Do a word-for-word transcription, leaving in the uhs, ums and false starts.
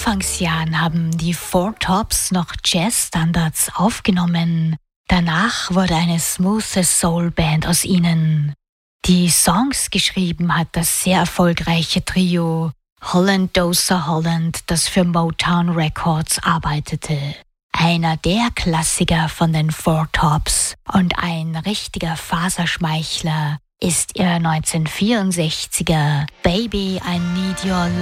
Anfangsjahren haben die Four Tops noch Jazz-Standards aufgenommen. Danach wurde eine smooth Soul-Band aus ihnen. Die Songs geschrieben hat das sehr erfolgreiche Trio Holland Dozier Holland, das für Motown Records arbeitete. Einer der Klassiker von den Four Tops und ein richtiger Faserschmeichler ist ihr neunzehnhundertvierundsechziger Baby, I Need Your